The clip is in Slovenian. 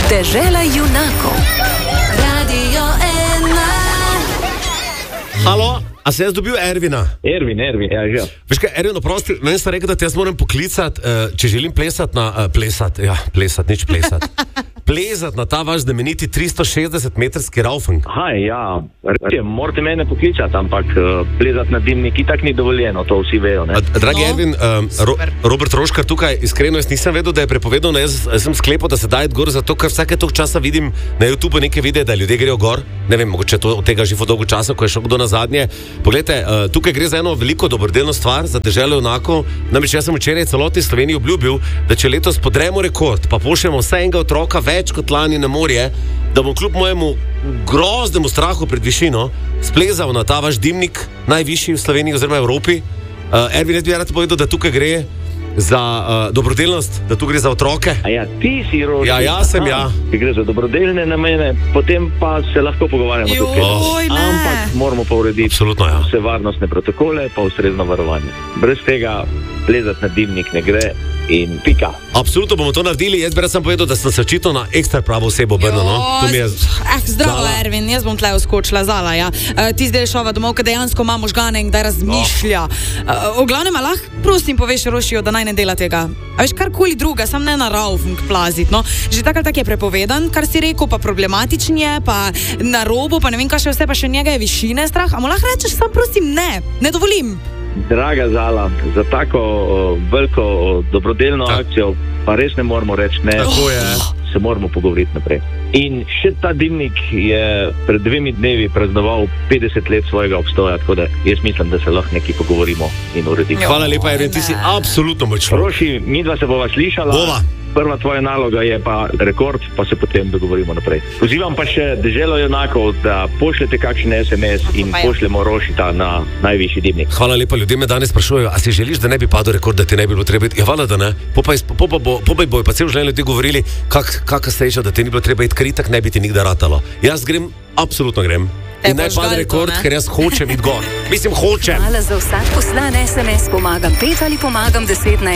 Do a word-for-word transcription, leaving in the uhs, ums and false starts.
Dežela junakov. Radio ena. Halo, a se jaz dobil Ervina? Ervin, Ervin, ja, že. Veš kaj, Ervin, oprosti, meni sta rekel, da te jaz moram poklicati, uh, če želim plesati na... Uh, plesati, ja, plesati, nič plesati. Plezati na ta vaš znameniti tristo šestdeset metrski raufing. Haj, ja, reče, morate mene poklicati, ampak uh, plezati na dimnik itak ni dovoljeno, to vsi vejo, ne? A, dragi No, Ervin, um, Ro, Robert Roškar tukaj, iskreno, jaz nisem vedel, da je prepovedano, jaz, jaz sem sklepal, da se daje gor, zato ker vsake tog časa vidim na YouTube neke videe, da ljudje grejo gor. Ne vem, mogoče to od tega že dolgo časa, ko je šel kdo na zadnje. Poglejte, uh, tukaj gre za eno veliko dobrodelno stvar, za deželo junakov. Namreč jaz sem včeraj celotni Sloveniji obljubil, da če letos podremo rekord, pa pošljemo vsaj enega otroka več kot lani na morje, da bom kljub mojemu groznemu strahu pred višino splezal na ta vaš dimnik, najvišji v Sloveniji oziroma Evropi. Uh, Ervin, jaz bi rad povedal, da tukaj gre za uh, dobrodelnost, da tu gre za otroke. A ja, ti si Roši. Ja, jaz sem, ja. Ki gre za dobrodelne namene, potem pa se lahko pogovarjamo tukaj. Joj, ne. Ampak moramo pa urediti Absolutno, ja. vse varnostne protokole, pa ustrezno varovanje. Brez tega plezati na dimnik ne gre in pika. Absolutno bomo to naredili, jaz bi rad sem povedal, da sem se očitno na ekstra pravo osebo obrnil, no. To mi je... Eh, zdravo, Zala. Ervin, jaz bom tle uskočila, Zala, ja. Uh, ti zdaj šova domov, kad dejansko ima možgane in kdaj razmišlja. Uh, v glavnem, a lahko prosim poveš Rošijo, da naj ne dela tega. A veš, karkoli druga, sam ne na raufing plazit, no. Že tak ali tak je prepovedan, kar si rekel, pa problematičen je, pa na robu, pa ne vem, kaj še vse, pa še njega je višine strah. A mu lahko rečeš, sam prosim, ne, ne dovolim. Draga Zala, za tako o, veliko o, dobrodelno Ta. akcijo pa res ne moramo reči ne, Tako je. se moramo pogovoriti naprej. In še ta dimnik je pred dvemi dnevi praznoval petdeset let svojega obstoja, tako da jaz mislim, da se lahko nekaj pogovorimo in uredimo. Hvala lepa, Ervin, ti si Ne. absolutno moj človek. Roši, midva se bova slišala. Bova. Prva tvoja naloga je pa rekord, pa se potem dogovorimo naprej. Pozivam pa še deželo junakov, da pošljete kakšen es em es in Pa ja. pošljemo Rošita na najvišji dimnik. Hvala lepa, ljudje me danes sprašujejo, a si želiš, da ne bi padel rekord, da ti ne bi bilo treba iti? Ja, hvala, da ne. Popaj po, po, bo, po, bojo pa cel življenje ljudje govorili, kak, kakšna sreča, da ti ni bilo treba iti, ker itak ne bi ti nikdar ratalo. Jaz grem, absolutno grem. Te In naj boš pade gal to, rekord, ne? ker jaz hočem iti gor. Mislim, hočem. Hvala za vsak poslan es em es. Pomagam pet ali pomagam deset na